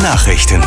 Nachrichten.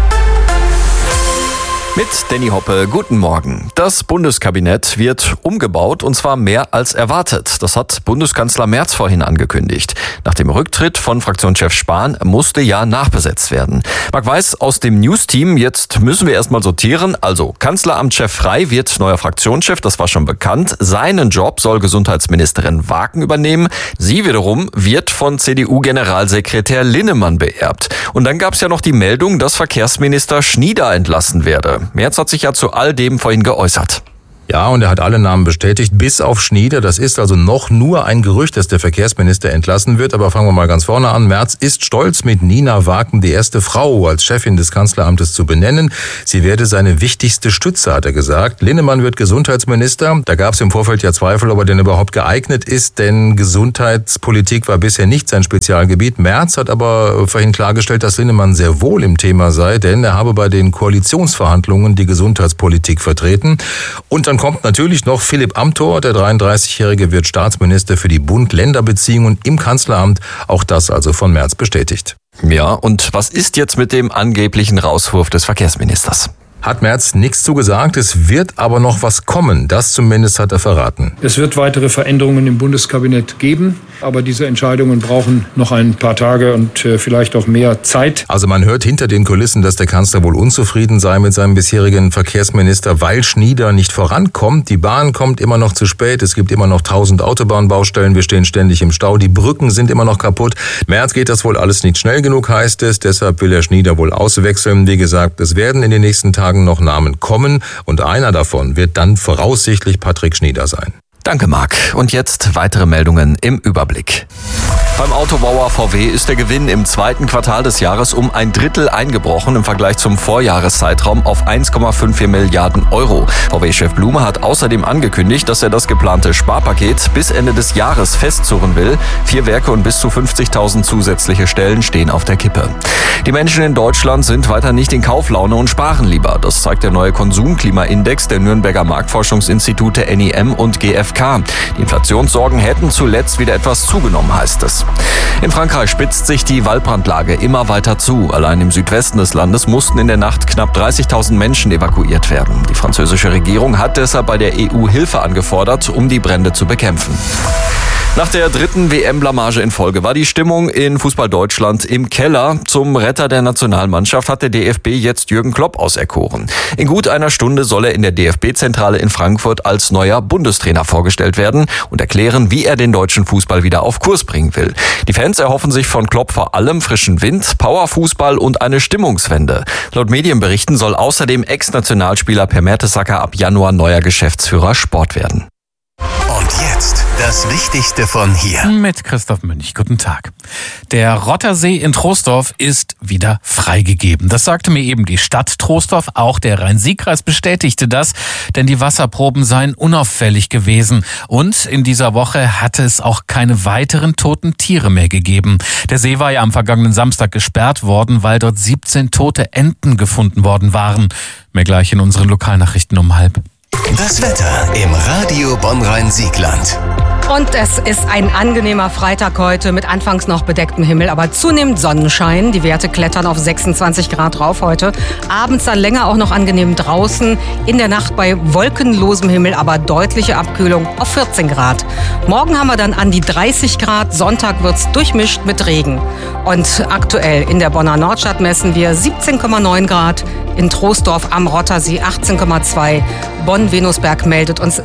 Mit Danny Hoppe, guten Morgen. Das Bundeskabinett wird umgebaut und zwar mehr als erwartet. Das hat Bundeskanzler Merz vorhin angekündigt. Nach dem Rücktritt von Fraktionschef Spahn musste ja nachbesetzt werden. Marc Weiß aus dem News-Team, jetzt müssen wir erstmal sortieren. Also Kanzleramtschef Frey wird neuer Fraktionschef, das war schon bekannt. Seinen Job soll Gesundheitsministerin Waken übernehmen. Sie wiederum wird von CDU-Generalsekretär Linnemann beerbt. Und dann gab es ja noch die Meldung, dass Verkehrsminister Schnieder entlassen werde. Merz hat sich ja zu all dem vorhin geäußert. Ja, und er hat alle Namen bestätigt, bis auf Schnieder. Das ist also noch nur ein Gerücht, dass der Verkehrsminister entlassen wird. Aber fangen wir mal ganz vorne an. Merz ist stolz, mit Nina Waken die erste Frau als Chefin des Kanzleramtes zu benennen. Sie werde seine wichtigste Stütze, hat er gesagt. Linnemann wird Gesundheitsminister. Da gab es im Vorfeld ja Zweifel, ob er denn überhaupt geeignet ist, denn Gesundheitspolitik war bisher nicht sein Spezialgebiet. Merz hat aber vorhin klargestellt, dass Linnemann sehr wohl im Thema sei, denn er habe bei den Koalitionsverhandlungen die Gesundheitspolitik vertreten. Und dann kommt natürlich noch Philipp Amthor, der 33-Jährige wird Staatsminister für die Bund-Länder-Beziehungen im Kanzleramt. Auch das also von Merz bestätigt. Ja, und was ist jetzt mit dem angeblichen Rauswurf des Verkehrsministers? Hat Merz nichts zugesagt, es wird aber noch was kommen. Das zumindest hat er verraten. Es wird weitere Veränderungen im Bundeskabinett geben, aber diese Entscheidungen brauchen noch ein paar Tage und vielleicht auch mehr Zeit. Also man hört hinter den Kulissen, dass der Kanzler wohl unzufrieden sei mit seinem bisherigen Verkehrsminister, weil Schnieder nicht vorankommt. Die Bahn kommt immer noch zu spät, es gibt immer noch 1000 Autobahnbaustellen, wir stehen ständig im Stau, die Brücken sind immer noch kaputt. Merz geht das wohl alles nicht schnell genug, heißt es, deshalb will er Schnieder wohl auswechseln. Wie gesagt, es werden in den nächsten Tagen noch Namen kommen und einer davon wird dann voraussichtlich Patrick Schnieder sein. Danke, Marc. Und jetzt weitere Meldungen im Überblick. Beim Autobauer VW ist der Gewinn im zweiten Quartal des Jahres um ein Drittel eingebrochen im Vergleich zum Vorjahreszeitraum auf 1,54 Milliarden Euro. VW-Chef Blume hat außerdem angekündigt, dass er das geplante Sparpaket bis Ende des Jahres festzurren will. 4 Werke und bis zu 50.000 zusätzliche Stellen stehen auf der Kippe. Die Menschen in Deutschland sind weiter nicht in Kauflaune und sparen lieber. Das zeigt der neue Konsumklimaindex der Nürnberger Marktforschungsinstitute NIM und GfK. Die Inflationssorgen hätten zuletzt wieder etwas zugenommen, heißt es. In Frankreich spitzt sich die Waldbrandlage immer weiter zu. Allein im Südwesten des Landes mussten in der Nacht knapp 30.000 Menschen evakuiert werden. Die französische Regierung hat deshalb bei der EU Hilfe angefordert, um die Brände zu bekämpfen. Nach der 3. WM-Blamage in Folge war die Stimmung in Fußball Deutschland im Keller. Zum Retter der Nationalmannschaft hat der DFB jetzt Jürgen Klopp auserkoren. In gut einer Stunde soll er in der DFB-Zentrale in Frankfurt als neuer Bundestrainer vorgestellt werden und erklären, wie er den deutschen Fußball wieder auf Kurs bringen will. Die Fans erhoffen sich von Klopp vor allem frischen Wind, Powerfußball und eine Stimmungswende. Laut Medienberichten soll außerdem Ex-Nationalspieler Per Mertesacker ab Januar neuer Geschäftsführer Sport werden. Und jetzt das Wichtigste von hier. Mit Christoph Münch. Guten Tag. Der Rottersee in Troisdorf ist wieder freigegeben. Das sagte mir eben die Stadt Troisdorf. Auch der Rhein-Sieg-Kreis bestätigte das, denn die Wasserproben seien unauffällig gewesen. Und in dieser Woche hatte es auch keine weiteren toten Tiere mehr gegeben. Der See war ja am vergangenen Samstag gesperrt worden, weil dort 17 tote Enten gefunden worden waren. Mehr gleich in unseren Lokalnachrichten um 12:30. Das Wetter im Radio Bonn-Rhein-Siegland. Und es ist ein angenehmer Freitag heute mit anfangs noch bedecktem Himmel, aber zunehmend Sonnenschein. Die Werte klettern auf 26 Grad rauf heute. Abends dann länger auch noch angenehm draußen. In der Nacht bei wolkenlosem Himmel, aber deutliche Abkühlung auf 14 Grad. Morgen haben wir dann an die 30 Grad. Sonntag wird's durchmischt mit Regen. Und aktuell in der Bonner Nordstadt messen wir 17,9 Grad. In Troisdorf am Rottersee 18,2. Bonn-Venusberg meldet uns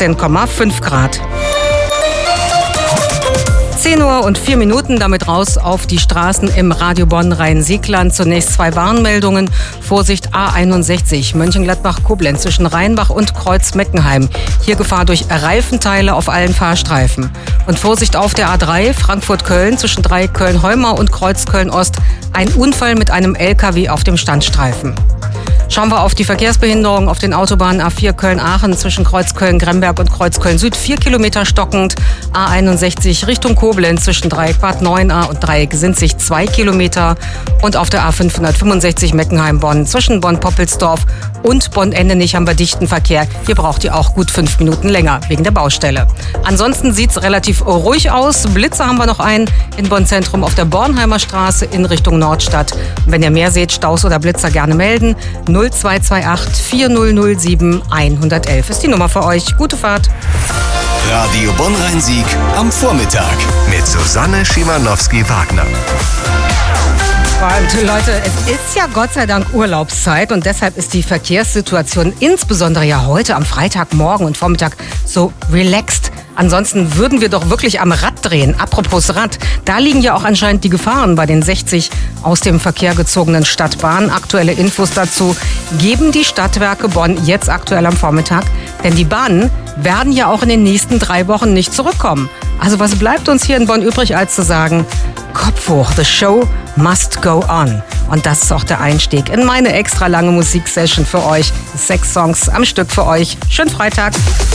16,5 Grad. 10:04 Uhr, damit raus auf die Straßen im Radio Bonn-Rhein-Siegland. Zunächst 2 Warnmeldungen. Vorsicht A61, Mönchengladbach-Koblenz zwischen Rheinbach und Kreuz-Meckenheim. Hier Gefahr durch Reifenteile auf allen Fahrstreifen. Und Vorsicht auf der A3, Frankfurt-Köln zwischen Köln-Heumau und Kreuz-Köln-Ost. Ein Unfall mit einem LKW auf dem Standstreifen. Schauen wir auf die Verkehrsbehinderung auf den Autobahnen A4 Köln-Aachen zwischen Kreuz Köln-Gremberg und Kreuz Köln-Süd 4 Kilometer stockend. A61 Richtung Koblenz zwischen Dreieck Bad 9a und Dreieck Sinzig 2 Kilometer. Und auf der A565 Meckenheim-Bonn zwischen Bonn-Poppelsdorf Und Bonn-Endenich haben wir dichten Verkehr. Hier braucht ihr auch gut 5 Minuten länger wegen der Baustelle. Ansonsten sieht es relativ ruhig aus. Blitzer haben wir noch einen in Bonn-Zentrum auf der Bornheimer Straße in Richtung Nordstadt. Und wenn ihr mehr seht, Staus oder Blitzer gerne melden. 0228 4007 111 ist die Nummer für euch. Gute Fahrt. Radio Bonn-Rhein-Sieg am Vormittag mit Susanne Schimanowski-Wagner. Und Leute, es ist ja Gott sei Dank Urlaubszeit und deshalb ist die Verkehrssituation insbesondere ja heute am Freitagmorgen und Vormittag so relaxed. Ansonsten würden wir doch wirklich am Rad drehen. Apropos Rad, da liegen ja auch anscheinend die Gefahren bei den 60 aus dem Verkehr gezogenen Stadtbahnen. Aktuelle Infos dazu geben die Stadtwerke Bonn jetzt aktuell am Vormittag. Denn die Bahnen werden ja auch in den nächsten 3 Wochen nicht zurückkommen. Also was bleibt uns hier in Bonn übrig, als zu sagen, Kopf hoch, the show must go on. Und das ist auch der Einstieg in meine extra lange Musiksession für euch. 6 Songs am Stück für euch. Schönen Freitag.